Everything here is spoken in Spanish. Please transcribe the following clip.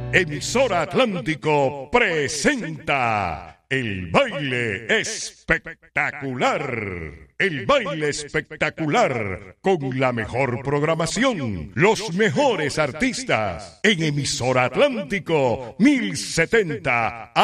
Emisora Atlántico presenta el baile espectacular. El baile espectacular con la mejor programación, los mejores artistas en Emisora Atlántico 1070